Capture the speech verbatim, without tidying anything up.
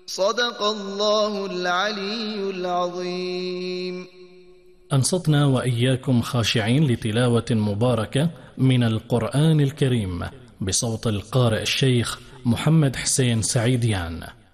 صدق الله العلي العظيم. أنصتنا وإياكم خاشعين لتلاوة مباركة من القرآن الكريم بصوت القارئ الشيخ محمد حسين سعيديان.